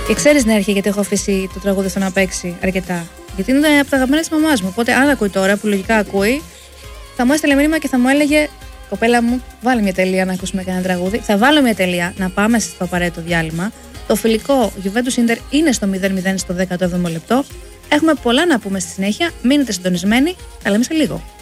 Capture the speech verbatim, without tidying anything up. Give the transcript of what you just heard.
Και ξέρεις, Νέρχη, γιατί έχω αφήσει το τραγούδι αυτό να παίξει αρκετά. Γιατί είναι από τα αγαπημένα της μαμάς μου. Οπότε, αν ακούει τώρα, που λογικά ακούει, θα μου έστειλε μήνυμα και θα μου έλεγε: Κοπέλα μου, βάλε μια τελεία να ακούσουμε κανένα τραγούδι. Θα βάλω μια τελεία να πάμε στο απαραίτητο διάλειμμα. Το φιλικό Juventus Inter είναι στο μηδέν μηδέν στο δέκατο έβδομο λεπτό. Έχουμε πολλά να πούμε στη συνέχεια. Μείνετε συντονισμένοι. Τα λέμε σε λίγο.